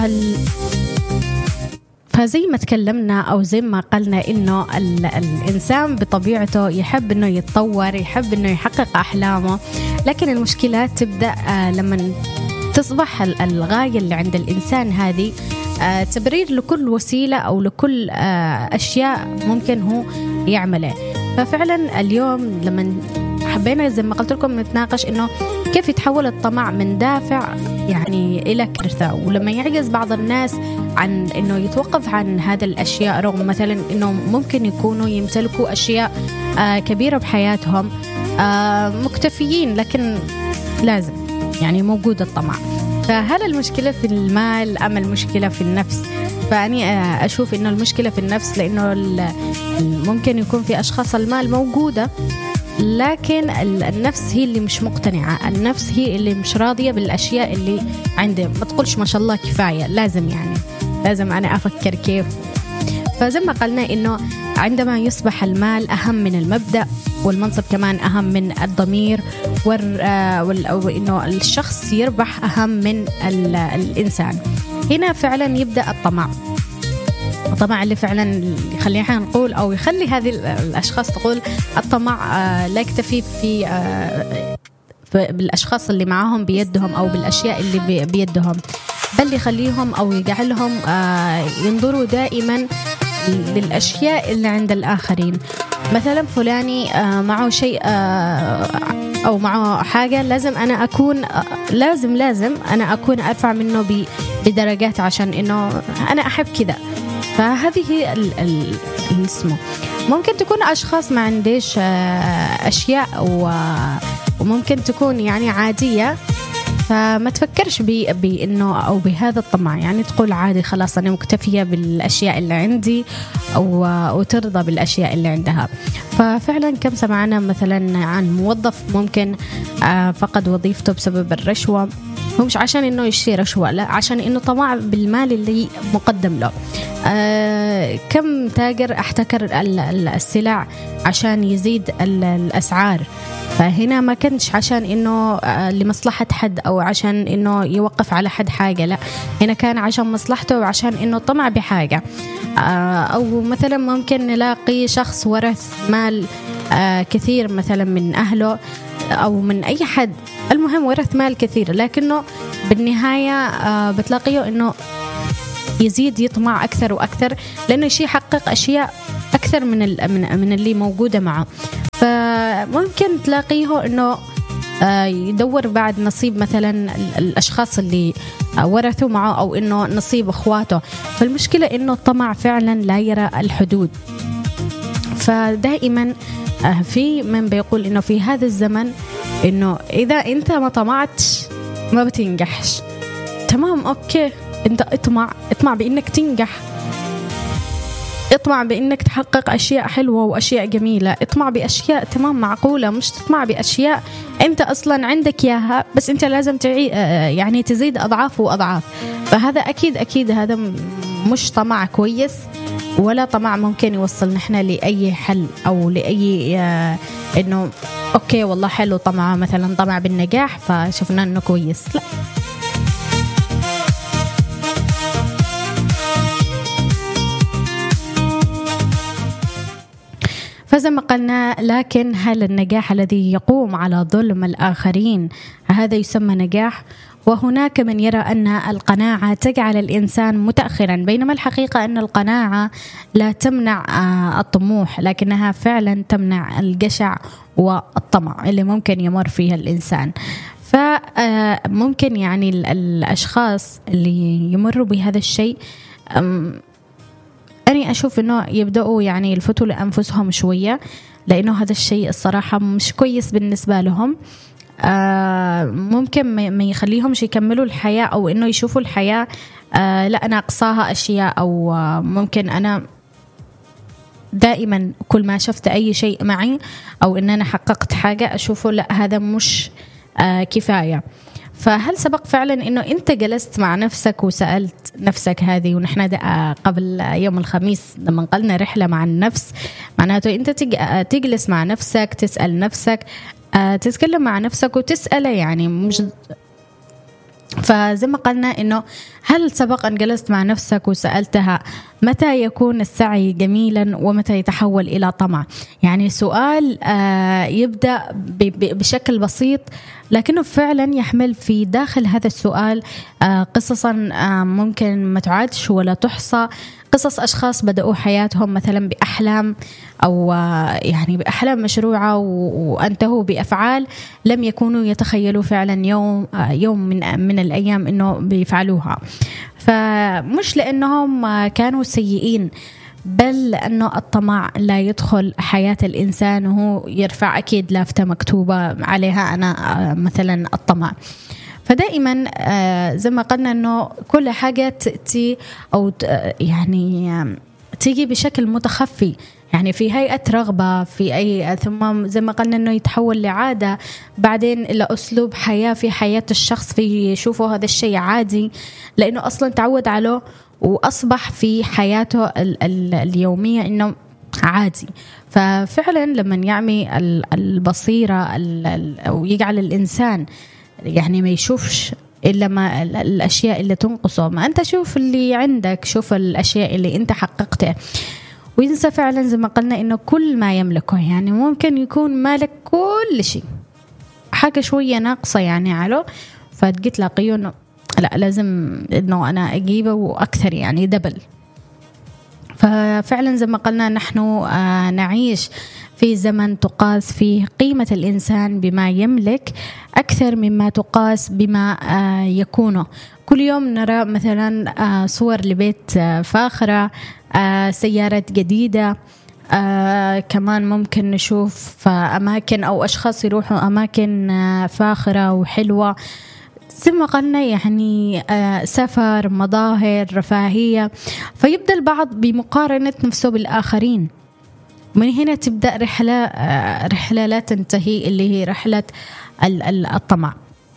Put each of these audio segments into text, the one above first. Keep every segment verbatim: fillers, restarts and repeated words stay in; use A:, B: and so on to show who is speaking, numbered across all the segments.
A: ال... فزي ما تكلمنا أو زي ما قلنا إنه ال... الإنسان بطبيعته يحب إنه يتطور، يحب إنه يحقق أحلامه، لكن المشكلات تبدأ لما تصبح الغاية اللي عند الإنسان هذه تبرير لكل وسيلة أو لكل أشياء ممكن هو يعمله. ففعلا اليوم لما حبينا زي ما قلت لكم نتناقش إنه كيف يتحول الطمع من دافع يعني إلى كارثة، ولما يعجز بعض الناس عن إنه يتوقف عن هذا الأشياء رغم مثلا إنه ممكن يكونوا يمتلكوا أشياء كبيرة بحياتهم مكتفيين، لكن لازم يعني موجود الطمع. فهل المشكلة في المال أم المشكلة في النفس؟ فأني أشوف إنه المشكلة في النفس، لأنه ممكن يكون في أشخاص المال موجودة لكن النفس هي اللي مش مقتنعة، النفس هي اللي مش راضية بالأشياء اللي عنده. ما تقولش ما شاء الله كفاية، لازم يعني لازم أنا أفكر كيف. فزي ما قلنا إنه عندما يصبح المال أهم من المبدأ والمنصب كمان أهم من الضمير، وإنه الشخص يربح أهم من الإنسان، هنا فعلا يبدأ الطمع. الطمع اللي فعلا يخلينا نقول أو يخلي هذه الأشخاص تقول الطمع لا يكتفي في بالأشخاص اللي معاهم بيدهم أو بالأشياء اللي بيدهم، بل يخليهم أو يجعلهم ينظروا دائما للأشياء اللي عند الآخرين. مثلا فلاني معه شيء أو معه حاجة، لازم أنا أكون لازم لازم أنا أكون أرفع منه بدرجات عشان إنه أنا أحب كذا. فهذه هي الاسمه. ممكن تكون أشخاص ما عنديش أشياء وممكن تكون يعني عادية، فما تفكرش بأنه أو بهذا الطمع، يعني تقول عادي خلاص أنا مكتفية بالأشياء اللي عندي أو وترضى بالأشياء اللي عندها. ففعلا كم سمعنا مثلا عن موظف ممكن فقد وظيفته بسبب الرشوة، هو مش عشان إنه يشتري رشوة، لا عشان إنه طمع بالمال اللي مقدم له. آه كم تاجر احتكر السلع عشان يزيد الأسعار، فهنا ما كانش عشان إنه لمصلحة حد أو عشان إنه يوقف على حد حاجة، لا هنا كان عشان مصلحته وعشان إنه طمع بحاجة. أو مثلا ممكن نلاقي شخص ورث مال كثير مثلا من أهله أو من أي حد، المهم ورث مال كثير، لكنه بالنهاية بتلاقيه إنه يزيد يطمع أكثر وأكثر لأنه شيء يحقق أشياء أكثر من من اللي موجودة معه. فممكن تلاقيه إنه يدور بعد نصيب مثلا الأشخاص اللي ورثوا معه أو إنه نصيب أخواته. فالمشكلة إنه الطمع فعلا لا يرى الحدود. فدائما في من بيقول إنه في هذا الزمن إنه إذا أنت ما طمعتش ما بتنجحش. تمام أوكي، أنت اطمع اطمع بإنك تنجح، اطمع بإنك تحقق أشياء حلوة وأشياء جميلة، اطمع بأشياء تمام معقولة، مش تطمع بأشياء أنت أصلا عندك إياها بس أنت لازم تعي يعني تزيد أضعاف وأضعاف. فهذا أكيد أكيد هذا مش طمع كويس، ولا طمع ممكن يوصل نحن لأي حل أو لأي آه إنه أوكي والله حلو طمع مثلا طمع بالنجاح فشفنا إنه كويس، لا. فزي ما قلنا، لكن هل النجاح الذي يقوم على ظلم الآخرين هذا يسمى نجاح؟ وهناك من يرى أن القناعة تجعل الإنسان متأخرا، بينما الحقيقة أن القناعة لا تمنع الطموح لكنها فعلا تمنع الجشع والطمع اللي ممكن يمر فيها الإنسان. فممكن يعني الأشخاص اللي يمروا بهذا الشيء أنا أشوف أنه يبدأوا يعني يلفتوا لأنفسهم شوية، لأنه هذا الشيء الصراحة مش كويس بالنسبة لهم. آه ممكن ما يخليهمش يكملوا الحياة أو إنه يشوفوا الحياة آه لا أنا أقصاها أشياء، أو آه ممكن أنا دائما كل ما شفت أي شيء معي أو إن أنا حققت حاجة أشوفه لا هذا مش آه كفاية. فهل سبق فعلا إنه أنت جلست مع نفسك وسألت نفسك هذه؟ ونحن قبل يوم الخميس لما قلنا رحلة مع النفس، معناته أنت تجلس مع نفسك تسأل نفسك تتكلم مع نفسك وتسأله يعني مش. فزي ما قلنا إنه هل سبق أن جلست مع نفسك وسألتها متى يكون السعي جميلا ومتى يتحول إلى طمع؟ يعني سؤال يبدأ بشكل بسيط لكنه فعلا يحمل في داخل هذا السؤال قصصا ممكن ما تعادش ولا تحصى، قصص أشخاص بدأوا حياتهم مثلا بأحلام أو يعني بأحلام مشروعة وانتهوا بأفعال لم يكونوا يتخيلوا فعلا يوم يوم من من الأيام إنه بيفعلوها. فمش لأنهم كانوا سيئين، بل لأنه الطمع لا يدخل حياة الإنسان وهو يرفع أكيد لافتة مكتوبة عليها أنا مثلا الطمع. فدائما زي ما قلنا أنه كل حاجة تأتي أو يعني تيجي بشكل متخفي، يعني في هيئة رغبة في أي، ثم زي ما قلنا أنه يتحول لعادة، بعدين إلى أسلوب حياة في حياة الشخص، في يشوفه هذا الشيء عادي لأنه أصلا تعود عليه وأصبح في حياته ال- ال- اليومية إنه عادي. ففعلا لما يعمي البصيرة أو يجعل الإنسان يعني ما يشوفش إلا ما الأشياء اللي تنقصه، ما أنت شوف اللي عندك، شوف الأشياء اللي أنت حققتها، وينسى فعلا زي ما قلنا إنه كل ما يملكه، يعني ممكن يكون مالك كل شيء، حاجة شوية ناقصة يعني على، فتجي تلاقيه إنه لا لازم إنه أنا أجيبه وأكثر يعني دبل. ففعلا زي ما قلنا نحن نعيش في زمن تقاس فيه قيمة الإنسان بما يملك أكثر مما تقاس بما يكونه. كل يوم نرى مثلا صور لبيت فاخرة، سيارات جديدة، كمان ممكن نشوف أماكن أو أشخاص يروحوا أماكن فاخرة وحلوة زي ما قلنا، يعني سفر، مظاهر، رفاهية. فيبدأ البعض بمقارنة نفسه بالآخرين، من هنا تبدأ رحلة رحلة لا تنتهي اللي هي رحلة الطمع.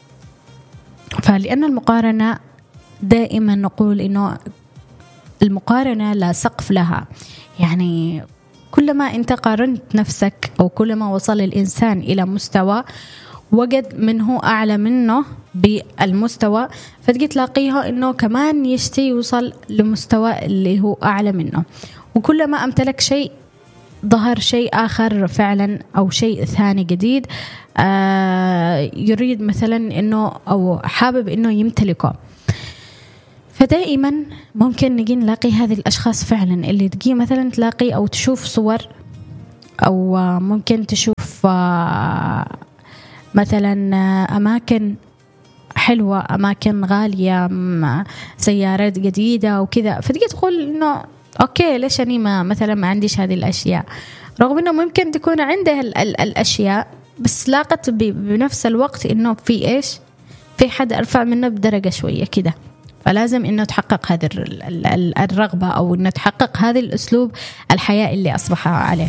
A: فلأن المقارنة دائما نقول إنه المقارنة لا سقف لها، يعني كلما أنت قارنت نفسك أو كلما وصل الإنسان إلى مستوى وجد منه أعلى منه بالمستوى، فتجي تلاقيها إنه كمان يشتي يوصل لمستوى اللي هو أعلى منه، وكلما أمتلك شيء ظهر شيء آخر فعلا أو شيء ثاني جديد آه يريد مثلا إنه أو حابب إنه يمتلكه. فدائما ممكن نجي نلاقي هذه الأشخاص فعلا اللي تجي مثلا تلاقي أو تشوف صور، أو ممكن تشوف آه مثلا أماكن حلوة، أماكن غالية، سيارات جديدة وكذا، فتجي تقول إنه أوكي ليش أنا ما مثلا ما عنديش هذه الأشياء، رغم إنه ممكن تكون عنده ال- ال- الأشياء بس لاقت بنفس الوقت إنه في إيش في حد أرفع منه بدرجة شوية كده. فلازم إنه تحقق هذه الرغبة أو إنه تحقق هذا الأسلوب الحياة اللي أصبح عليه.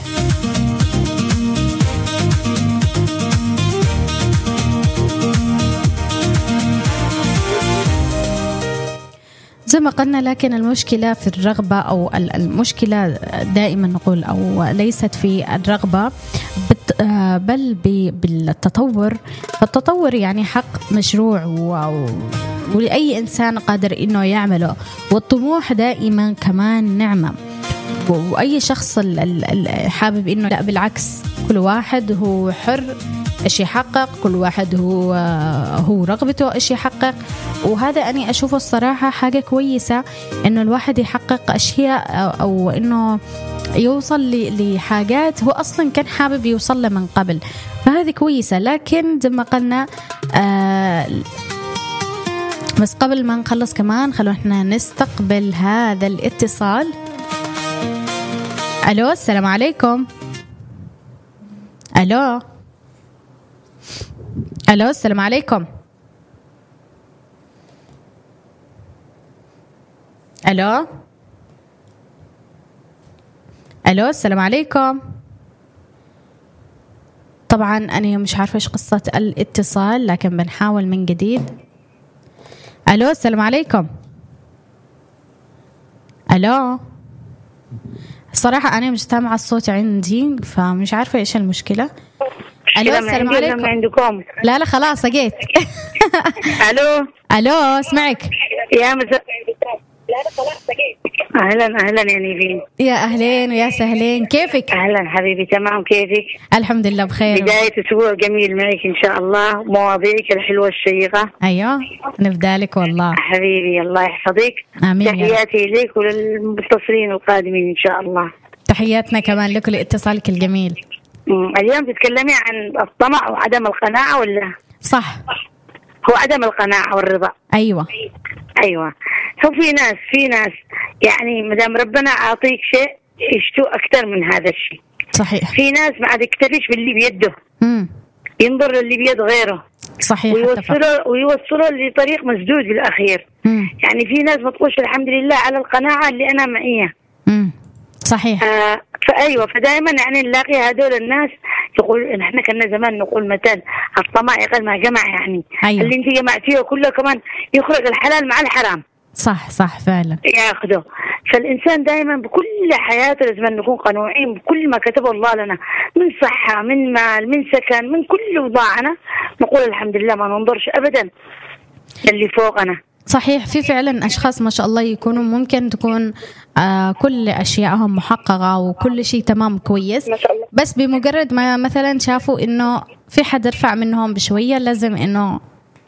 A: زي ما قلنا، لكن المشكلة في الرغبة أو المشكلة دائما نقول أو ليست في الرغبة بل بالتطور. فالتطور يعني حق مشروع ولأي إنسان قادر إنه يعمله، والطموح دائما كمان نعمة، وأي شخص حابب إنه لا بالعكس، كل واحد هو حر إيش يحقق، كل واحد هو هو رغبته إيش يحقق. وهذا أنا أشوفه الصراحة حاجة كويسة إنه الواحد يحقق أشياء أو إنه يوصل لحاجات هو أصلا كان حابب يوصل له من قبل، فهذه كويسة. لكن زي ما قلنا آه بس قبل ما نخلص كمان خلونا احنا نستقبل هذا الاتصال. ألو السلام عليكم. ألو ألو السلام عليكم. ألو ألو السلام عليكم. طبعا أنا مش عارفة إيش قصة الاتصال، لكن بنحاول من جديد. ألو السلام عليكم. ألو الصراحة أنا مش سامعة الصوت عندي، فمش عارفة إيش المشكلة. ألو السلام عليكم.
B: عندكم.
A: لا لا خلاص جيت.
B: ألو
A: ألو اسمعك.
B: يا مساء. اهلا اهلا يا نيفين.
A: يا اهلين ويا سهلين، كيفك؟
B: اهلا حبيبي، تمام، كيفك؟
A: الحمد لله بخير.
B: بداية اسبوع جميل معك ان شاء الله، مواضيعك الحلوة الشيقة.
A: ايوه نفدالك والله
B: حبيبي الله يحفظك.
A: امين.
B: تحياتي لك وللمتصلين القادمين ان شاء الله.
A: تحياتنا كمان لك لاتصالك الجميل.
B: اليوم تتكلمي عن الطمع وعدم القناعة ولا؟
A: صح،
B: هو عدم القناعة والرضا.
A: ايوه
B: ايوه. هو في ناس في ناس يعني مدام ربنا اعطيك شيء يشتوا اكثر من هذا الشيء.
A: صحيح.
B: في ناس ما عاد يكتفيش باللي بيده،
A: امم
B: ينظر للي بيد غيره.
A: صحيح.
B: ويوصله ويوصله لطريق مسدود بالاخير.
A: مم.
B: يعني في ناس ما تقولش الحمد لله على القناعة اللي انا معيه.
A: امم صحيح.
B: آه فايوه، فدائما يعني نلاقي هذول الناس يقول احنا كنا زمان نقول مثلا الطمع يقل ما جمع، يعني
A: أيوة.
B: اللي انت جمعتيه كله كمان يخرج الحلال مع الحرام.
A: صح صح فعلا
B: ياخده. فالإنسان دائما بكل حياته لازم نكون قنوعين بكل ما كتبه الله لنا من صحة، من مال، من سكن، من كل وضعنا، نقول الحمد لله، ما ننظرش أبدا اللي فوقنا.
A: صحيح. في فعلا أشخاص ما شاء الله يكونوا ممكن تكون آه كل أشياءهم محققة وكل شيء تمام كويس،
B: ما شاء الله.
A: بس بمجرد ما مثلا شافوا إنه في حد يرفع منهم بشوية لازم إنه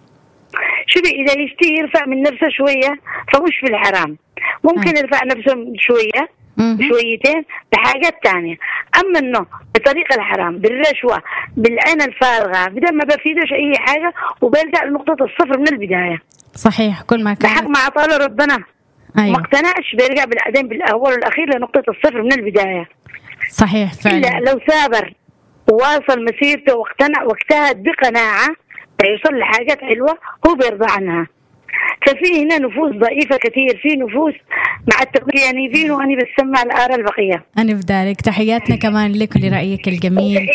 B: شوفي، إذا يشتي يرفع من نفسه شوية فمش في الحرام، ممكن
A: أه.
B: يرفع نفسه شوية شويتين بحاجات تانية. أما إنه بطريقة الحرام، بالرشوة، بالعين الفارغة، بدل ما بفيدوش أي حاجة وبيرجع لنقطة الصفر من البداية.
A: صحيح. كل ما كان
B: بحق ما عطاله ربنا.
A: أيوة.
B: ما اقتنعش بيرجع بالعدين بالأول والأخير لنقطة الصفر من البداية.
A: صحيح فعلا.
B: إلا لو ثابر وواصل مسيرته واقتنع واجتهد بقناعة يوصل لحاجات حلوة هو بيرضى عنها. ففي هنا نفوس ضعيفة كثير، في نفوس مع التقدير يعني فين، وأنا بسمع الآراء البقية.
A: أنا بذلك. تحياتنا كمان لك ولرأيك الجميل،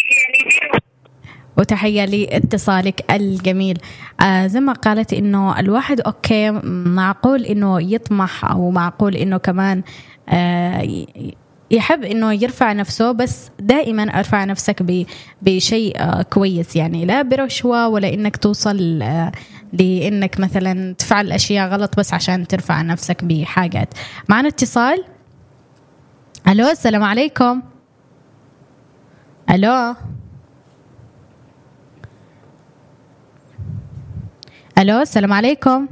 A: وتحية لاتصالك الجميل. آه زي ما قالت إنه الواحد أوكي معقول إنه يطمح، أو معقول إنه كمان آه يحب إنه يرفع نفسه، بس دائما أرفع نفسك بشيء آه كويس، يعني لا برشوة ولا إنك توصل آه لإنك مثلا تفعل أشياء غلط بس عشان ترفع نفسك بحاجات. معنا اتصال. ألو، السلام عليكم. ألو ألو السلام عليكم.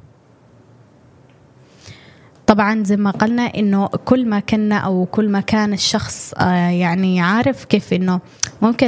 A: طبعا زي ما قلنا إنه كل ما كنا أو كل ما كان الشخص آه يعني عارف كيف إنه ممكن